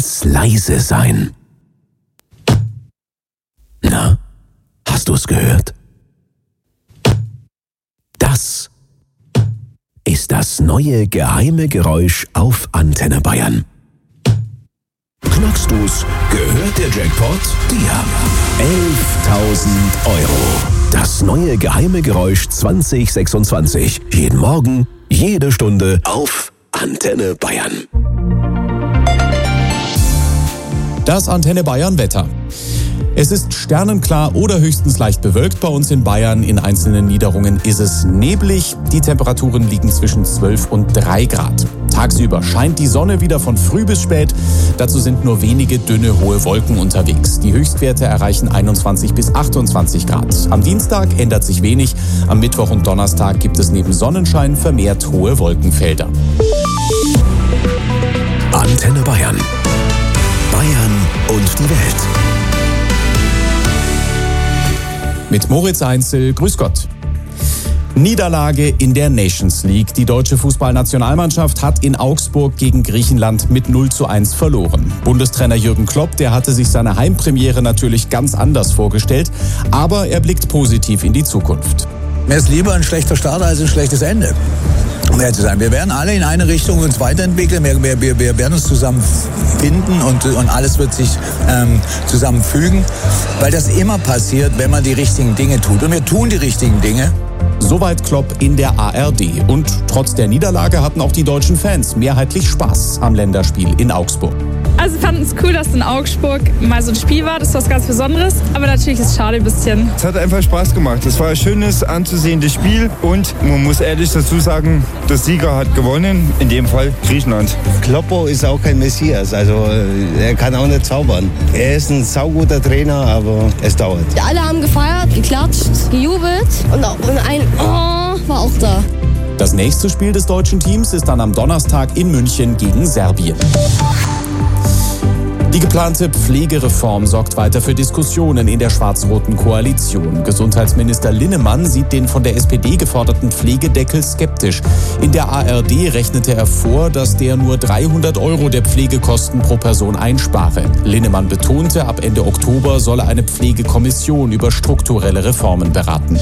ganz leise sein. Na, hast du's gehört? Das ist das neue geheime Geräusch auf Antenne Bayern. Knackst du's? Gehört der Jackpot dir? 11.000 Euro. Das neue geheime Geräusch 2026. Jeden Morgen, jede Stunde auf Antenne Bayern. Das Antenne Bayern Wetter. Es ist sternenklar oder höchstens leicht bewölkt bei uns in Bayern. In einzelnen Niederungen ist es neblig. Die Temperaturen liegen zwischen 12 und 3 Grad. Tagsüber scheint die Sonne wieder von früh bis spät. Dazu sind nur wenige dünne, hohe Wolken unterwegs. Die Höchstwerte erreichen 21 bis 28 Grad. Am Dienstag ändert sich wenig. Am Mittwoch und Donnerstag gibt es neben Sonnenschein vermehrt hohe Wolkenfelder. Antenne Bayern. Bayern und die Welt. Mit Moritz Einzel, grüß Gott. Niederlage in der Nations League. Die deutsche Fußballnationalmannschaft hat in Augsburg gegen Griechenland mit 0:1 verloren. Bundestrainer Jürgen Klopp, der hatte sich seine Heimpremiere natürlich ganz anders vorgestellt, aber er blickt positiv in die Zukunft. Mir ist lieber ein schlechter Start als ein schlechtes Ende. Um ehrlich zu sein, wir werden alle in eine Richtung uns weiterentwickeln, wir werden uns zusammenfinden und alles wird sich zusammenfügen, weil das immer passiert, wenn man die richtigen Dinge tut. Und wir tun die richtigen Dinge. Soweit Klopp in der ARD. Und trotz der Niederlage hatten auch die deutschen Fans mehrheitlich Spaß am Länderspiel in Augsburg. Also wir fanden es cool, dass in Augsburg mal so ein Spiel war. Das ist was ganz Besonderes. Aber natürlich ist es schade ein bisschen. Es hat einfach Spaß gemacht. Es war ein schönes, anzusehendes Spiel. Und man muss ehrlich dazu sagen, der Sieger hat gewonnen. In dem Fall Griechenland. Kloppo ist auch kein Messias. Also er kann auch nicht zaubern. Er ist ein sauguter Trainer, aber es dauert. Alle haben gefeiert, geklatscht, gejubelt. Und ein Oh war auch da. Das nächste Spiel des deutschen Teams ist dann am Donnerstag in München gegen Serbien. Die geplante Pflegereform sorgt weiter für Diskussionen in der schwarz-roten Koalition. Gesundheitsminister Linnemann sieht den von der SPD geforderten Pflegedeckel skeptisch. In der ARD rechnete er vor, dass der nur 300 Euro der Pflegekosten pro Person einspare. Linnemann betonte, ab Ende Oktober solle eine Pflegekommission über strukturelle Reformen beraten.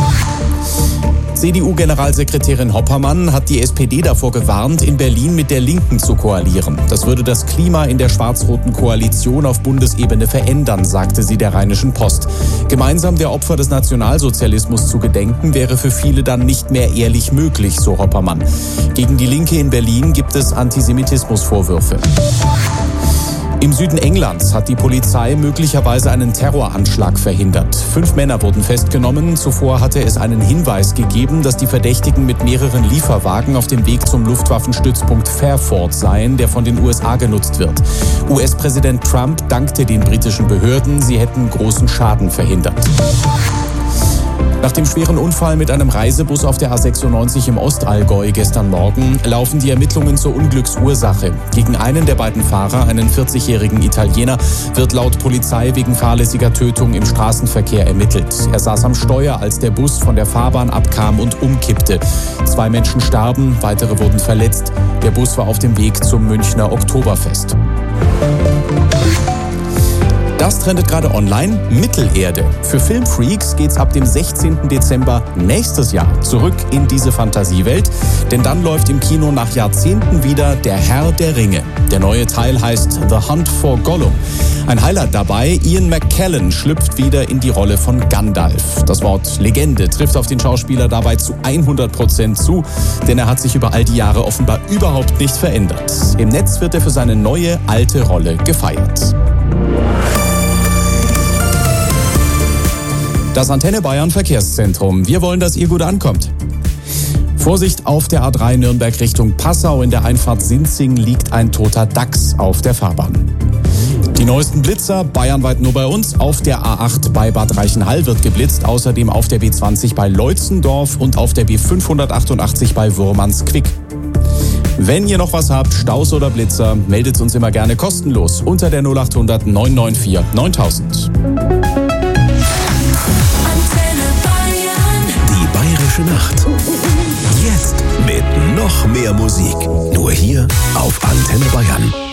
CDU-Generalsekretärin Hoppermann hat die SPD davor gewarnt, in Berlin mit der Linken zu koalieren. Das würde das Klima in der schwarz-roten Koalition auf Bundesebene verändern, sagte sie der Rheinischen Post. Gemeinsam der Opfer des Nationalsozialismus zu gedenken, wäre für viele dann nicht mehr ehrlich möglich, so Hoppermann. Gegen die Linke in Berlin gibt es Antisemitismusvorwürfe. Im Süden Englands hat die Polizei möglicherweise einen Terroranschlag verhindert. 5 Männer wurden festgenommen. Zuvor hatte es einen Hinweis gegeben, dass die Verdächtigen mit mehreren Lieferwagen auf dem Weg zum Luftwaffenstützpunkt Fairford seien, der von den USA genutzt wird. US-Präsident Trump dankte den britischen Behörden, sie hätten großen Schaden verhindert. Nach dem schweren Unfall mit einem Reisebus auf der A96 im Ostallgäu gestern Morgen laufen die Ermittlungen zur Unglücksursache. Gegen einen der beiden Fahrer, einen 40-jährigen Italiener, wird laut Polizei wegen fahrlässiger Tötung im Straßenverkehr ermittelt. Er saß am Steuer, als der Bus von der Fahrbahn abkam und umkippte. 2 Menschen starben, weitere wurden verletzt. Der Bus war auf dem Weg zum Münchner Oktoberfest. Das trendet gerade online. Mittelerde. Für Filmfreaks geht's ab dem 16. Dezember nächstes Jahr zurück in diese Fantasiewelt. Denn dann läuft im Kino nach Jahrzehnten wieder Der Herr der Ringe. Der neue Teil heißt The Hunt for Gollum. Ein Highlight dabei, Ian McKellen schlüpft wieder in die Rolle von Gandalf. Das Wort Legende trifft auf den Schauspieler dabei zu 100% zu, denn er hat sich über all die Jahre offenbar überhaupt nicht verändert. Im Netz wird er für seine neue, alte Rolle gefeiert. Das Antenne Bayern Verkehrszentrum. Wir wollen, dass ihr gut ankommt. Vorsicht auf der A3 Nürnberg Richtung Passau. In der Einfahrt Sinzing liegt ein toter Dachs auf der Fahrbahn. Die neuesten Blitzer, bayernweit nur bei uns. Auf der A8 bei Bad Reichenhall wird geblitzt. Außerdem auf der B20 bei Leutzendorf und auf der B588 bei Wurmansquick. Wenn ihr noch was habt, Staus oder Blitzer, meldet uns immer gerne kostenlos unter der 0800 994 9000. Bayerische Nacht. Jetzt mit noch mehr Musik. Nur hier auf Antenne Bayern.